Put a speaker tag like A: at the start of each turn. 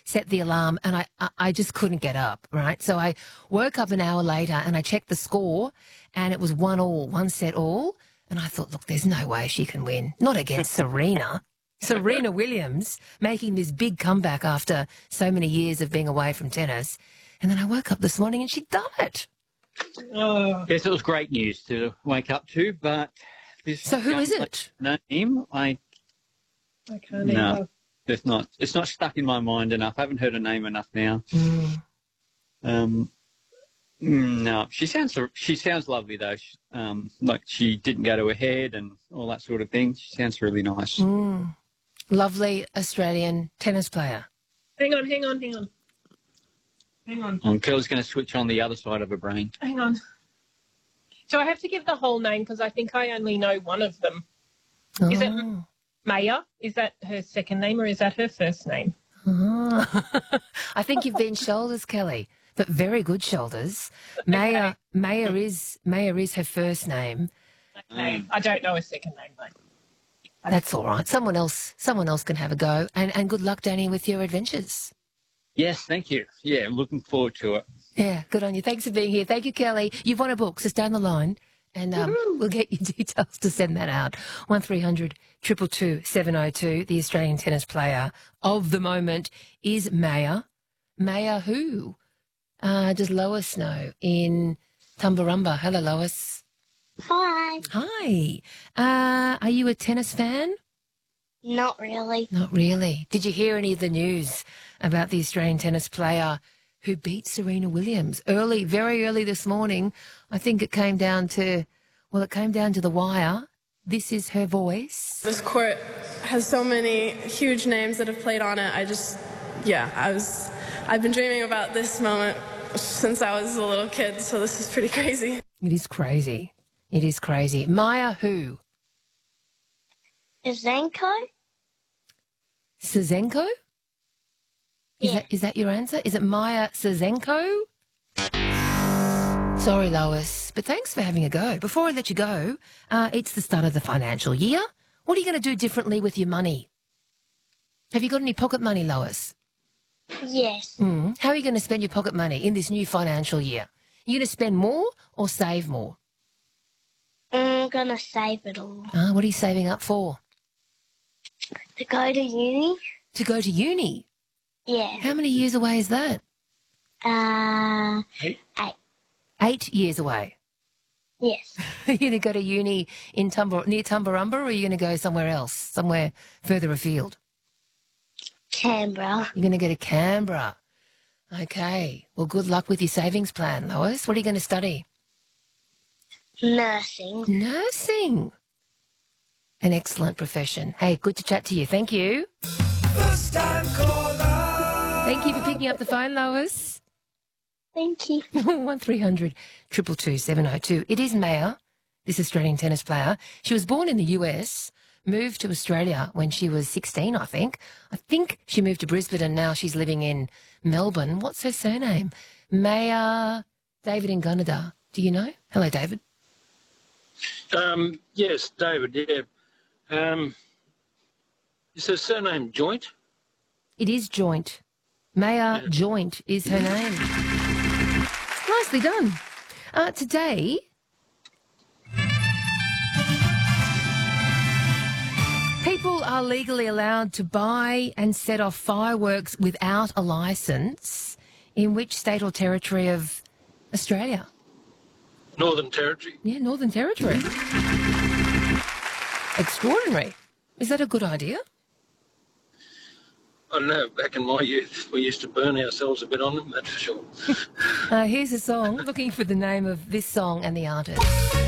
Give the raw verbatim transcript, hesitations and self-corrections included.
A: set the alarm, and I, I, I just couldn't get up, right? So I woke up an hour later and I checked the score, and it was one all, one set all. And I thought, look, there's no way she can win. Not against Serena. Serena Williams making this big comeback after so many years of being away from tennis. And then I woke up this morning and she'd done it.
B: Oh. Yes, it was great news to wake up to, but this
A: so who is it?
B: Name, I
C: I can't
B: no,
C: either.
B: it's not. It's not stuck in my mind enough. I haven't heard her name enough now.
A: Mm.
B: Um, no, she sounds she sounds lovely though. She, um, like she didn't go to her head and all that sort of thing. She sounds really nice.
A: Mm. Lovely Australian tennis player.
C: Hang on, hang on, hang on. Hang on.
B: And Curly's going to switch on the other side of her brain.
C: Hang on. So I have to give the whole name because I think I only know one of them.
A: Oh.
C: Is it Maya? Is that her second name or is that her first name?
A: Oh. I think you've been shoulders, Kelly, but very good shoulders. Maya,
C: Okay.
A: Maya is Maya is her first name.
C: Okay. I don't know her second name though.
A: That's all right. Someone else, someone else can have a go. And and good luck, Danny, with your adventures.
B: Yes, thank you. Yeah, I'm looking forward to it.
A: Yeah, good on you. Thanks for being here. Thank you, Kelly. You've won a book, so stay on the line, and um, we'll get your details to send that out. One three hundred two two two seven oh two. The Australian tennis player of the moment is Maya. Maya who? Uh, does Lois know in Tumbarumba? Hello, Lois.
D: Hi.
A: Hi. Uh, are you a tennis fan?
D: Not really.
A: Not really. Did you hear any of the news about the Australian tennis player who beat Serena Williams early, very early this morning? I think it came down to, well, it came down to the wire. This is her voice.
E: This court has so many huge names that have played on it. I just, yeah, I was, I've been dreaming about this moment since I was a little kid, so this is pretty crazy.
A: It is crazy. It is crazy. Maya who?
D: Zenko?
A: Sazenko? Is,
D: Yeah.
A: that, is that your answer? Is it Maya Sazenko? Sorry, Lois, but thanks for having a go. Before I let you go, uh, it's the start of the financial year. What are you going to do differently with your money? Have you got any pocket money, Lois?
D: Yes.
A: Mm. How are you going to spend your pocket money in this new financial year? Are you going to spend more or save more?
D: I'm going to save it all.
A: Uh, what are you saving up for?
D: To go to uni?
A: To go to uni?
D: Yeah.
A: How many years away is that?
D: Uh,
B: Eight.
D: eight.
A: Eight years away.
D: Yes.
A: Are you going to go to uni in Tumbar- near Tumbarumba, or are you going to go somewhere else, somewhere further afield?
D: Canberra.
A: You're going to go to Canberra. Okay. Well, good luck with your savings plan, Lois. What are you going to study?
D: Nursing.
A: Nursing. An excellent profession. Hey, good to chat to you. Thank you.
F: First time caller.
A: Thank you for picking up the phone, Lois.
D: Thank you.
A: one three hundred two two two seven oh two. It is Maya, this Australian tennis player. She was born in the U S, moved to Australia when she was sixteen, I think. I think she moved to Brisbane and now she's living in Melbourne. What's her surname? Maya David in Gunnedah. Do you know? Hello, David.
G: Um, yes, David, yeah. Um, is her surname Joint?
A: It is Joint. Maya
G: Yeah.
A: Joint is her name. Nicely done. Uh, today, people are legally allowed to buy and set off fireworks without a licence in which state or territory of Australia?
G: Northern Territory.
A: Yeah, Northern Territory. Extraordinary. Is that a good idea?
G: I don't know, back in my youth, we used to burn ourselves a bit on them, that's for sure.
A: Uh, here's a song. Looking for the name of this song and the artist.